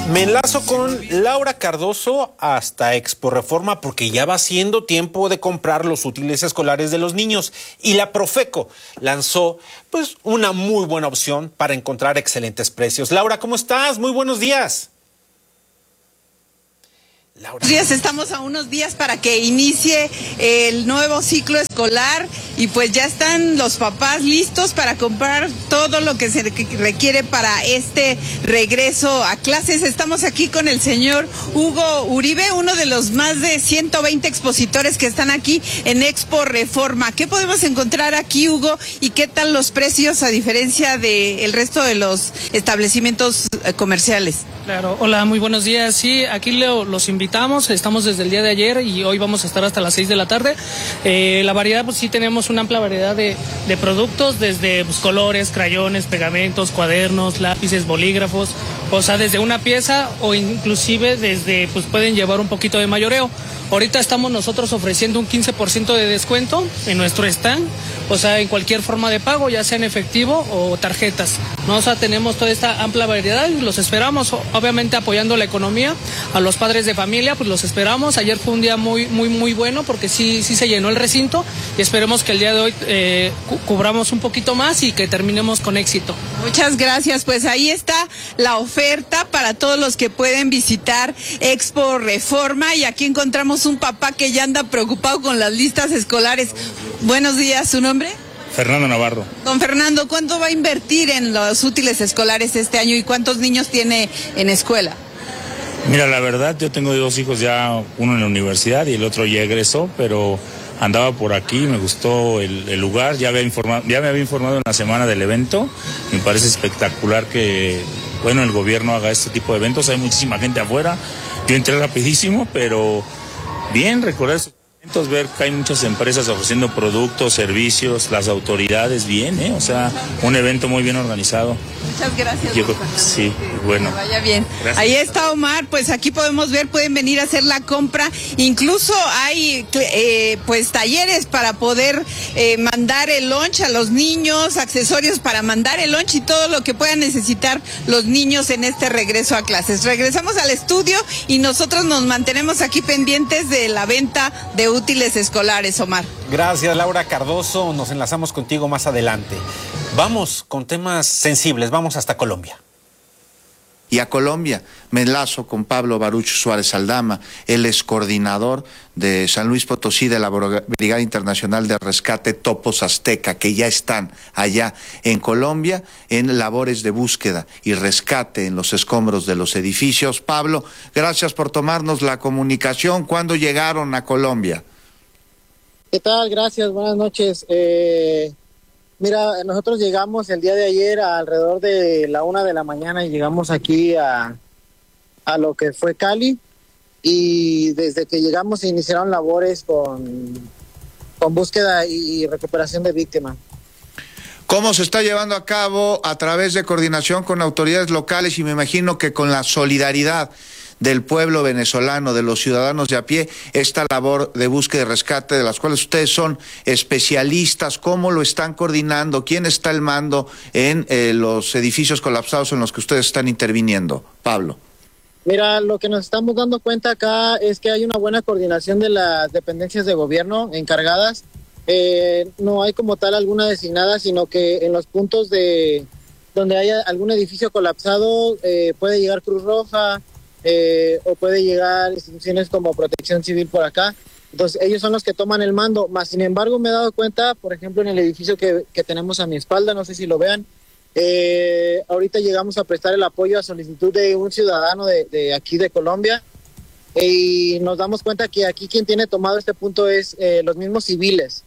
Me enlazo con Laura Cardoso hasta Expo Reforma porque ya va siendo tiempo de comprar los útiles escolares de los niños y la Profeco lanzó pues una muy buena opción para encontrar excelentes precios. Laura, ¿cómo estás? Muy buenos días. Laura. Buenos días, estamos a unos días para que inicie el nuevo ciclo escolar y pues ya están los papás listos para comprar todo lo que se requiere para este regreso a clases. Estamos aquí con el señor Hugo Uribe, uno de los más de 120 expositores que están aquí en Expo Reforma. ¿Qué podemos encontrar aquí, Hugo? ¿Y qué tal los precios a diferencia del resto de los establecimientos comerciales? Claro, hola, muy buenos días. Sí, aquí los invitamos, estamos desde el día de ayer y hoy vamos a estar hasta las 6 de la tarde. La variedad, pues sí tenemos una amplia variedad de productos, desde pues, colores, crayones, pegamentos, cuadernos, lápices, bolígrafos, o sea, desde una pieza o inclusive desde, pues pueden llevar un poquito de mayoreo. Ahorita estamos nosotros ofreciendo un 15% de descuento en nuestro stand, o sea, en cualquier forma de pago, ya sea en efectivo o tarjetas, ¿no? O sea, tenemos toda esta amplia variedad y los esperamos, obviamente apoyando la economía, a los padres de familia, pues los esperamos. Ayer fue un día muy bueno porque sí se llenó el recinto y esperemos que el día de hoy cubramos un poquito más y que terminemos con éxito. Muchas gracias, pues ahí está la oferta para todos los que pueden visitar Expo Reforma y aquí encontramos un papá que ya anda preocupado con las listas escolares. Buenos días, ¿su nombre? Fernando Navarro. Don Fernando, ¿cuánto va a invertir en los útiles escolares este año y cuántos niños tiene en escuela? Mira, la verdad, yo tengo 2 hijos ya, uno en la universidad y el otro ya egresó, pero andaba por aquí, me gustó el lugar, ya me había informado en la semana del evento, me parece espectacular que, bueno, el gobierno haga este tipo de eventos, hay muchísima gente afuera, yo entré rapidísimo, pero bien, recordar estos eventos, ver que hay muchas empresas ofreciendo productos, servicios, las autoridades, bien, o sea, un evento muy bien organizado. Muchas gracias. Sí, bueno. Que vaya bien. Gracias. Ahí está Omar, pues aquí podemos ver, pueden venir a hacer la compra, incluso hay pues talleres para poder mandar el lunch a los niños, accesorios para mandar el lunch y todo lo que puedan necesitar los niños en este regreso a clases. Regresamos al estudio y nosotros nos mantenemos aquí pendientes de la venta de útiles escolares, Omar. Gracias, Laura Cardoso. Nos enlazamos contigo más adelante. Vamos con temas sensibles, vamos hasta Colombia. Y a Colombia me enlazo con Pablo Baruch Suárez Aldama, él es coordinador de San Luis Potosí de la Brigada Internacional de Rescate Topos Azteca, que ya están allá en Colombia en labores de búsqueda y rescate en los escombros de los edificios. Pablo, gracias por tomarnos la comunicación. ¿Cuándo llegaron a Colombia? ¿Qué tal? Gracias, buenas noches. Mira, nosotros llegamos el día de ayer alrededor de la 1 de la mañana y llegamos aquí a lo que fue Cali y desde que llegamos se iniciaron labores con búsqueda y recuperación de víctimas. ¿Cómo se está llevando a cabo a través de coordinación con autoridades locales y me imagino que con la solidaridad del pueblo venezolano, de los ciudadanos de a pie, esta labor de búsqueda y rescate de las cuales ustedes son especialistas? ¿Cómo lo están coordinando? ¿Quién está al mando en los edificios colapsados en los que ustedes están interviniendo? Pablo. Mira, lo que nos estamos dando cuenta acá es que hay una buena coordinación de las dependencias de gobierno encargadas. No hay como tal alguna designada, sino que en los puntos donde haya algún edificio colapsado puede llegar Cruz Roja, o puede llegar instituciones como Protección Civil por acá. Entonces ellos son los que toman el mando, más sin embargo me he dado cuenta, por ejemplo, en el edificio que tenemos a mi espalda, no sé si lo vean, ahorita llegamos a prestar el apoyo a solicitud de un ciudadano de aquí de Colombia y nos damos cuenta que aquí quien tiene tomado este punto es los mismos civiles,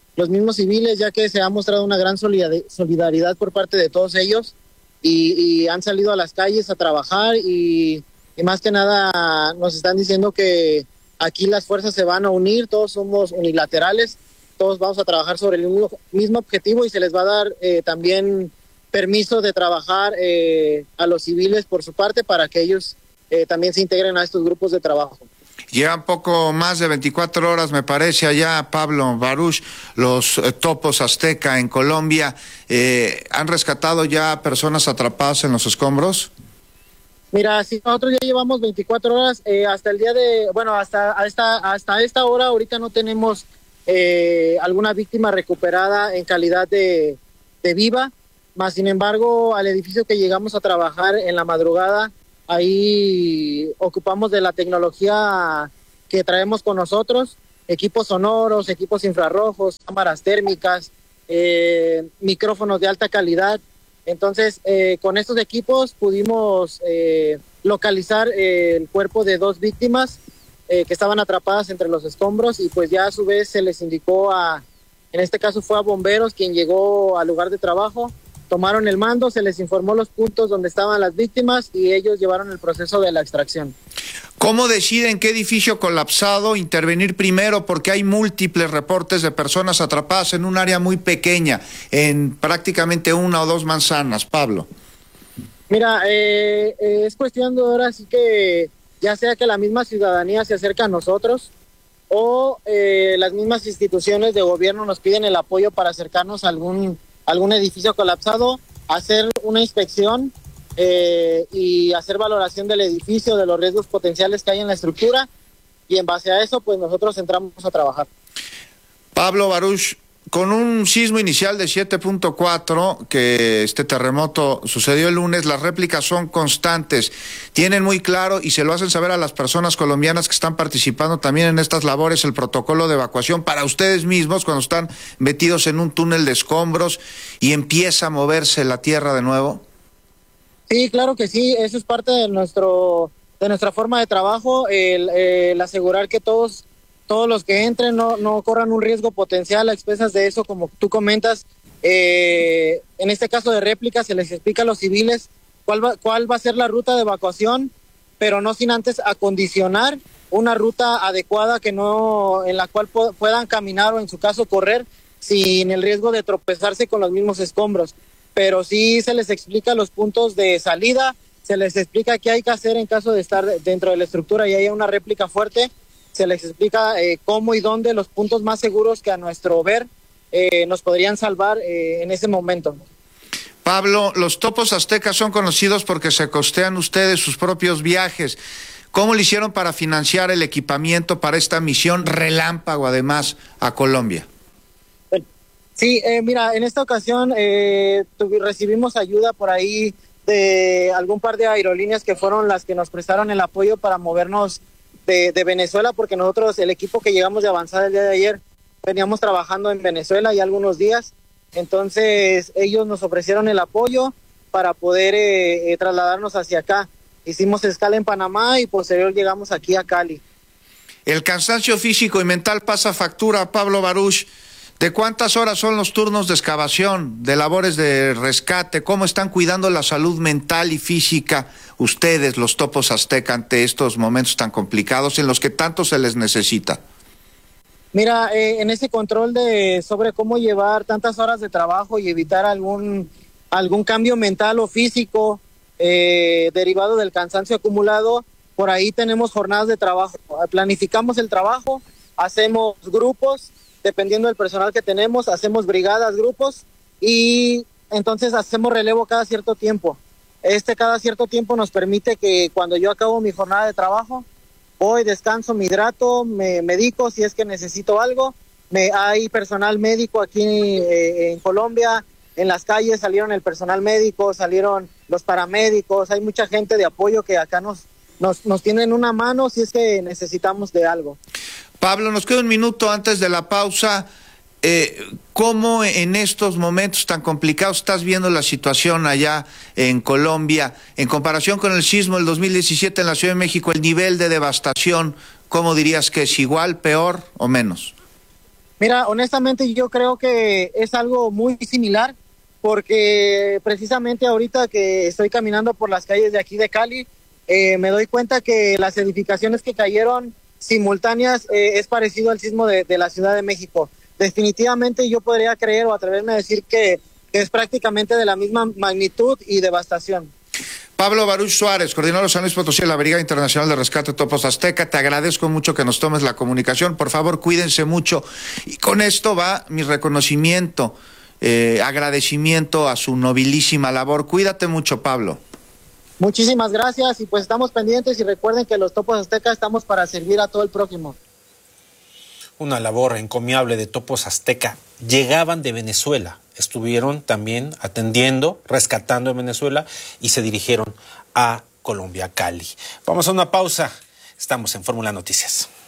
ya que se ha mostrado una gran solidaridad por parte de todos ellos y han salido a las calles a trabajar y más que nada nos están diciendo que aquí las fuerzas se van a unir, todos somos unilaterales, todos vamos a trabajar sobre el mismo objetivo y se les va a dar también permiso de trabajar a los civiles por su parte para que ellos también se integren a estos grupos de trabajo. Llevan poco más de 24 horas, me parece, allá, Pablo Baruch, los topos Azteca en Colombia. ¿Han rescatado ya personas atrapadas en los escombros? Mira, si nosotros ya llevamos 24 horas, hasta el día de, bueno, hasta esta hora, ahorita no tenemos alguna víctima recuperada en calidad de viva, más sin embargo, al edificio que llegamos a trabajar en la madrugada, ahí ocupamos de la tecnología que traemos con nosotros, equipos sonoros, equipos infrarrojos, cámaras térmicas, micrófonos de alta calidad. Entonces, con estos equipos pudimos localizar el cuerpo de 2 víctimas que estaban atrapadas entre los escombros y pues ya a su vez se les indicó en este caso fue a bomberos quien llegó al lugar de trabajo, tomaron el mando, se les informó los puntos donde estaban las víctimas y ellos llevaron el proceso de la extracción. ¿Cómo deciden qué edificio colapsado intervenir primero? Porque hay múltiples reportes de personas atrapadas en un área muy pequeña, en prácticamente 1 o 2 manzanas. Pablo. Mira, es cuestión de ahora sí que ya sea que la misma ciudadanía se acerca a nosotros o las mismas instituciones de gobierno nos piden el apoyo para acercarnos a algún edificio colapsado, hacer una inspección y hacer valoración del edificio, de los riesgos potenciales que hay en la estructura, y en base a eso, pues nosotros entramos a trabajar. Pablo Baruch, con un sismo inicial de 7.4, que este terremoto sucedió el lunes, las réplicas son constantes. Tienen muy claro y se lo hacen saber a las personas colombianas que están participando también en estas labores, el protocolo de evacuación para ustedes mismos cuando están metidos en un túnel de escombros y empieza a moverse la tierra de nuevo. Sí, claro que sí, eso es parte de nuestra forma de trabajo, el asegurar que todos los que entren no corran un riesgo potencial a expensas de eso, como tú comentas. En este caso de réplica se les explica a los civiles cuál va a ser la ruta de evacuación, pero no sin antes acondicionar una ruta adecuada en la cual puedan caminar o en su caso correr sin el riesgo de tropezarse con los mismos escombros. Pero sí se les explica los puntos de salida, se les explica qué hay que hacer en caso de estar dentro de la estructura y haya una réplica fuerte. Se les explica cómo y dónde los puntos más seguros que a nuestro ver nos podrían salvar en ese momento. Pablo, los topos aztecas son conocidos porque se costean ustedes sus propios viajes. ¿Cómo le hicieron para financiar el equipamiento para esta misión relámpago, además, a Colombia? Sí, mira, en esta ocasión recibimos ayuda por ahí de algún par de aerolíneas que fueron las que nos prestaron el apoyo para movernos de Venezuela, porque nosotros, el equipo que llegamos de avanzada el día de ayer, veníamos trabajando en Venezuela ya algunos días, entonces ellos nos ofrecieron el apoyo para poder trasladarnos hacia acá. Hicimos escala en Panamá y posterior llegamos aquí a Cali. El cansancio físico y mental pasa factura, Pablo Baruch. ¿De cuántas horas son los turnos de excavación, de labores de rescate? ¿Cómo están cuidando la salud mental y física ustedes, los topos azteca, ante estos momentos tan complicados en los que tanto se les necesita? Mira, en ese control sobre cómo llevar tantas horas de trabajo y evitar algún cambio mental o físico derivado del cansancio acumulado, por ahí tenemos jornadas de trabajo. Planificamos el trabajo, hacemos grupos, dependiendo del personal que tenemos, hacemos brigadas, grupos, y entonces hacemos relevo cada cierto tiempo. Cada cierto tiempo nos permite que cuando yo acabo mi jornada de trabajo, voy, descanso, me hidrato, me medico si es que necesito algo. Hay personal médico aquí en Colombia, en las calles salieron el personal médico, salieron los paramédicos, hay mucha gente de apoyo que acá nos tienen una mano si es que necesitamos de algo. Pablo, nos queda un minuto antes de la pausa. ¿Cómo en estos momentos tan complicados estás viendo la situación allá en Colombia? En comparación con el sismo del 2017 en la Ciudad de México, el nivel de devastación, ¿cómo dirías que es? ¿Igual, peor o menos? Mira, honestamente yo creo que es algo muy similar, porque precisamente ahorita que estoy caminando por las calles de aquí de Cali, me doy cuenta que las edificaciones que cayeron simultáneas es parecido al sismo de la Ciudad de México. Definitivamente yo podría creer o atreverme a decir que es prácticamente de la misma magnitud y devastación. Pablo Baruch Suárez, coordinador de San Luis Potosí de la Brigada Internacional de Rescate Topos Azteca, te agradezco mucho que nos tomes la comunicación. Por favor, cuídense mucho. Y con esto va mi reconocimiento, agradecimiento a su nobilísima labor. Cuídate mucho, Pablo. Muchísimas gracias y pues estamos pendientes y recuerden que los Topos Azteca estamos para servir a todo el prójimo. Una labor encomiable de Topos Azteca. Llegaban de Venezuela, estuvieron también atendiendo, rescatando en Venezuela y se dirigieron a Colombia, Cali. Vamos a una pausa. Estamos en Fórmula Noticias.